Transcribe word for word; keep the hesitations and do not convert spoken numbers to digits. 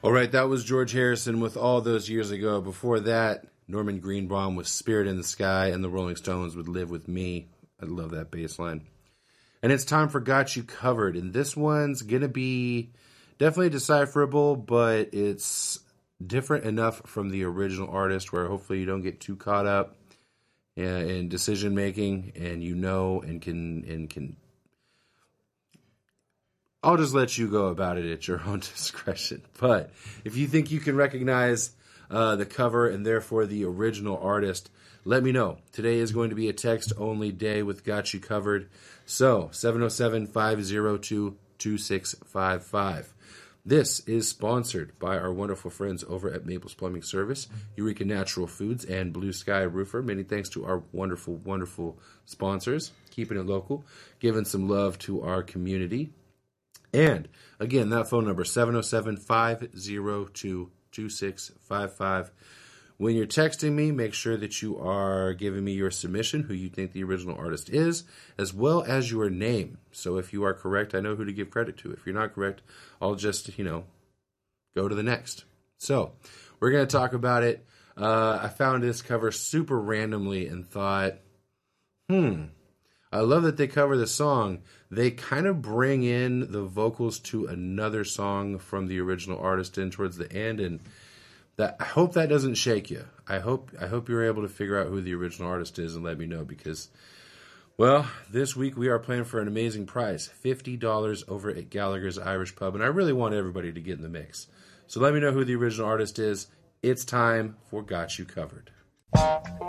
All right, that was George Harrison with All Those Years Ago. Before that, Norman Greenbaum with Spirit in the Sky, and the Rolling Stones with Live With Me. I love that bass line. And it's time for Got You Covered, and this one's going to be definitely decipherable, but it's different enough from the original artist where hopefully you don't get too caught up in decision making, and you know and can and can I'll just let you go about it at your own discretion. But if you think you can recognize uh, the cover and therefore the original artist, let me know. Today is going to be a text-only day with Got You Covered. So, seven oh seven, five oh two, two six five five. This is sponsored by our wonderful friends over at Maples Plumbing Service, Eureka Natural Foods, and Blue Sky Roofer. Many thanks to our wonderful, wonderful sponsors, keeping it local, giving some love to our community. And, again, that phone number, seven oh seven, five oh two, two six five five. When you're texting me, make sure that you are giving me your submission, who you think the original artist is, as well as your name. So if you are correct, I know who to give credit to. If you're not correct, I'll just, you know, go to the next. So we're going to talk about it. Uh, I found this cover super randomly and thought, hmm, I love that they cover the song. They kind of bring in the vocals to another song from the original artist in towards the end, and that I hope that doesn't shake you. I hope I hope you're able to figure out who the original artist is and let me know, because, well, this week we are playing for an amazing prize, fifty dollars over at Gallagher's Irish Pub, and I really want everybody to get in the mix. So let me know who the original artist is. It's time for Got You Covered.